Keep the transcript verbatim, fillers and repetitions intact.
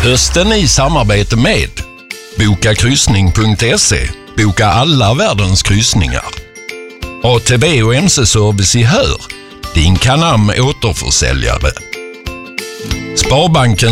Hösten i samarbete med boka kryssning punkt se. Boka alla världens kryssningar. A T B och M C-service i Hör. Din Canam återförsäljare. Sparbanken